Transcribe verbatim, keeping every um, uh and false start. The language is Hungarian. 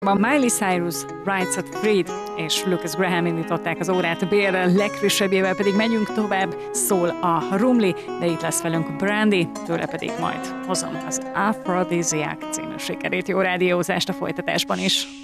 Ma Miley Cyrus, Rights at Freed és Lucas Graham indították az órát a bérrel, legfrissebbjével pedig megyünk tovább, szól a Rumli, de itt lesz velünk Brandy, tőle pedig majd hozom az Aphrodisiac című sikerét. Jó rádiózást a folytatásban is!